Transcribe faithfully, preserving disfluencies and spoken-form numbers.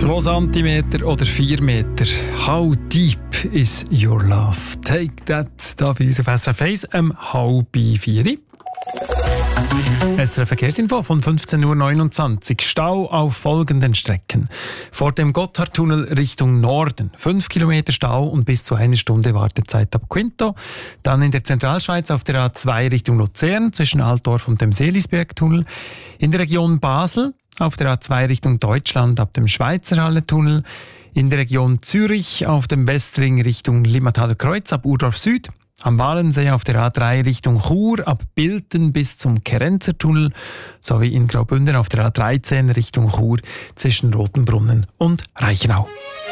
zwei Zentimeter oder vier Meter. How deep is your love? Take that. Da bei uns auf S R F eins um halb vier. S R F Verkehrsinfo von fünfzehn Uhr neunundzwanzig. Stau auf folgenden Strecken. Vor dem Gotthardtunnel Richtung Norden. fünf Kilometer Stau und bis zu einer Stunde Wartezeit ab Quinto. Dann in der Zentralschweiz auf der A zwei Richtung Luzern zwischen Altdorf und dem Seelisbergtunnel. In der Region Basel auf der A zwei Richtung Deutschland ab dem Schweizerhalle-Tunnel. In der Region Zürich auf dem Westring Richtung Limmathaler Kreuz ab Urdorf Süd. Am Walensee auf der A drei Richtung Chur ab Bilten bis zum Kerenzertunnel sowie in Graubünden auf der A dreizehn Richtung Chur zwischen Rotenbrunnen und Reichenau.